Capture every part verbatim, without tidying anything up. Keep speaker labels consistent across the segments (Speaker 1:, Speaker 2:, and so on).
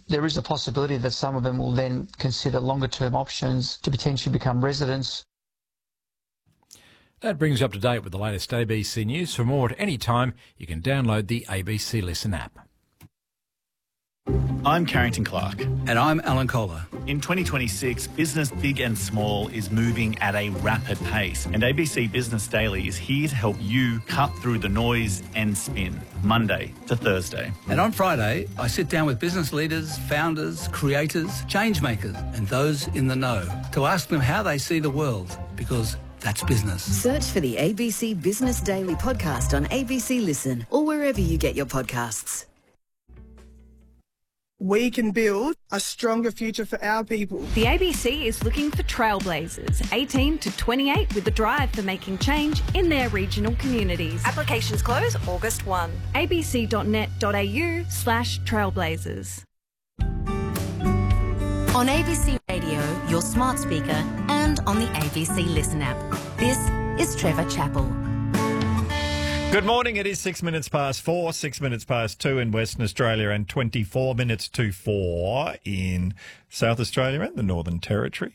Speaker 1: there is a possibility that some of them will then consider longer-term options to potentially become residents.
Speaker 2: That brings you up to date with the latest A B C News. For more at any time, you can download the A B C Listen app.
Speaker 3: I'm Carrington Clark.
Speaker 4: And I'm Alan Kohler.
Speaker 3: In twenty twenty-six, business big and small is moving at a rapid pace, and A B C Business Daily is here to help you cut through the noise and spin, Monday to Thursday.
Speaker 4: And on Friday, I sit down with business leaders, founders, creators, change makers, and those in the know to ask them how they see the world, because that's business.
Speaker 5: Search for the A B C Business Daily podcast on A B C Listen or wherever you get your podcasts.
Speaker 6: We can build a stronger future for our people.
Speaker 7: The A B C is looking for trailblazers, eighteen to twenty-eight, with a drive for making change in their regional communities.
Speaker 8: Applications close August first.
Speaker 7: abc.net.au slash trailblazers.
Speaker 9: On A B C Radio, your smart speaker, and on the A B C Listen app. This is Trevor Chappell.
Speaker 2: Good morning. It is six minutes past four, six minutes past two in Western Australia, and twenty-four minutes to four in South Australia and the Northern Territory.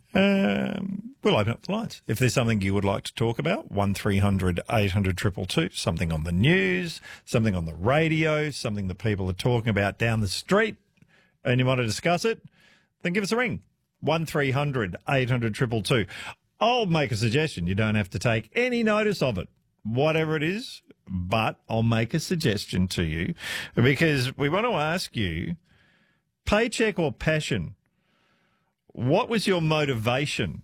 Speaker 2: Um, we'll open up the lines. If there's something you would like to talk about, one three hundred eight hundred two two two, something on the news, something on the radio, something that people are talking about down the street, and you want to discuss it, then give us a ring. one three hundred eight hundred two two two. I'll make a suggestion. You don't have to take any notice of it, whatever it is, but I'll make a suggestion to you because we want to ask you, paycheck or passion, what was your motivation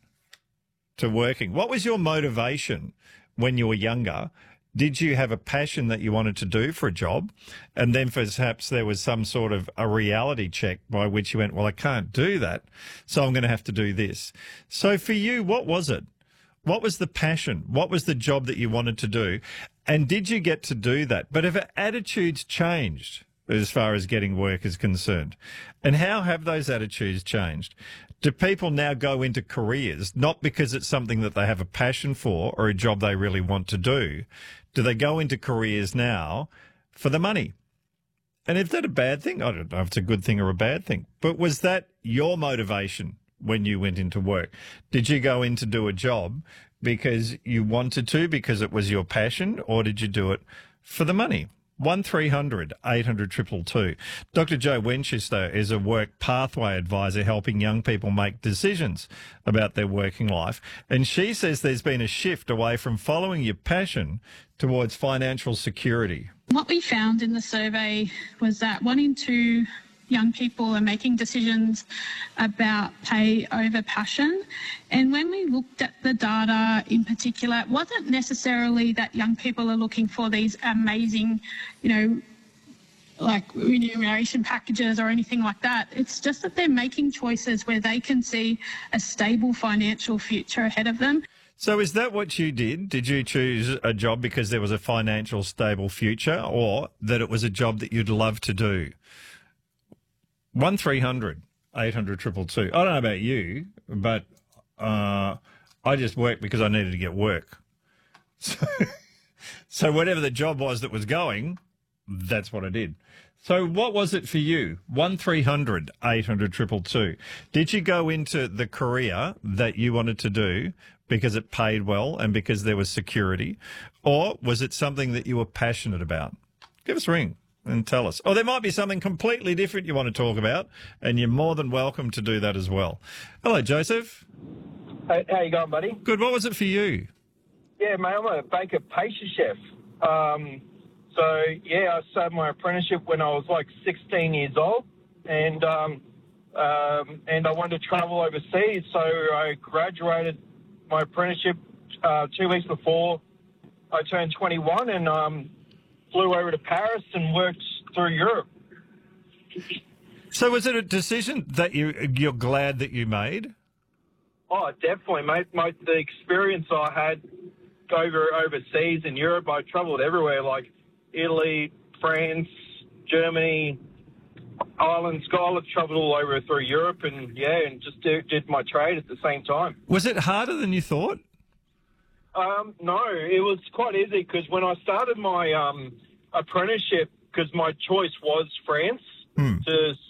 Speaker 2: to working? What was your motivation when you were younger? Did you have a passion that you wanted to do for a job? And then perhaps there was some sort of a reality check by which you went, well, I can't do that, so I'm going to have to do this. So for you, what was it? What was the passion? What was the job that you wanted to do? And did you get to do that? But have attitudes changed as far as getting work is concerned? And how have those attitudes changed? Do people now go into careers not because it's something that they have a passion for or a job they really want to do? Do they go into careers now for the money? And is that a bad thing? I don't know if it's a good thing or a bad thing. But was that your motivation when you went into work? Did you go in to do a job because you wanted to, because it was your passion, or did you do it for the money? one three hundred eight hundred two two two. Doctor Jo Winchester is a work pathway advisor helping young people make decisions about their working life. And she says there's been a shift away from following your passion towards financial security.
Speaker 10: What we found in the survey was that one in two young people are making decisions about pay over passion. And when we looked at the data in particular, it wasn't necessarily that young people are looking for these amazing, you know, like remuneration packages or anything like that. It's just that they're making choices where they can see a stable financial future ahead of them.
Speaker 2: So is that what you did? Did you choose a job because there was a financial stable future, or that it was a job that you'd love to do? one three hundred eight hundred two two two. I don't know about you, but uh, I just worked because I needed to get work. So, so whatever the job was that was going, that's what I did. So what was it for you? one three hundred eight hundred two two two. Did you go into the career that you wanted to do because it paid well and because there was security? Or was it something that you were passionate about? Give us a ring and tell us. Or there might be something completely different you want to talk about, and you're more than welcome to do that as well. Hello, Joseph.
Speaker 11: Hey, how you going, buddy?
Speaker 2: Good. What was it for you?
Speaker 11: Yeah, mate, I'm a baker pastry chef. Um, so, yeah, I started my apprenticeship when I was like sixteen years old, and um, um, and I wanted to travel overseas, so I graduated my apprenticeship uh, two weeks before I turned twenty-one, and um, flew over to Paris and worked through Europe.
Speaker 2: So was it a decision that you, you're glad that you made?
Speaker 11: Oh, definitely, mate. My, the experience I had over overseas in Europe, I travelled everywhere, like Italy, France, Germany, Ireland, Scotland, travelled all over through Europe, and, yeah, and just did, did my trade at the same time.
Speaker 2: Was it harder than you thought?
Speaker 11: Um, no, it was quite easy because when I started my um, apprenticeship, because my choice was France,
Speaker 2: hmm.
Speaker 11: to